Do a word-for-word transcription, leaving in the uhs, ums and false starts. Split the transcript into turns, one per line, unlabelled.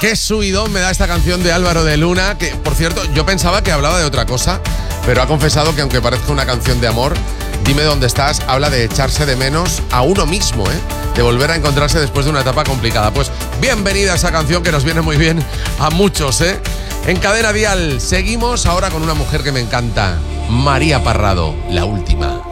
Qué subidón me da esta canción de Álvaro de Luna, que, por cierto, yo pensaba que hablaba de otra cosa, pero ha confesado que aunque parezca una canción de amor, Dime dónde estás, habla de echarse de menos a uno mismo, ¿eh? De volver a encontrarse después de una etapa complicada. Pues bienvenida a esa canción que nos viene muy bien a muchos, ¿eh? En Cadena Dial seguimos ahora con una mujer que me encanta, María Parrado, La Última.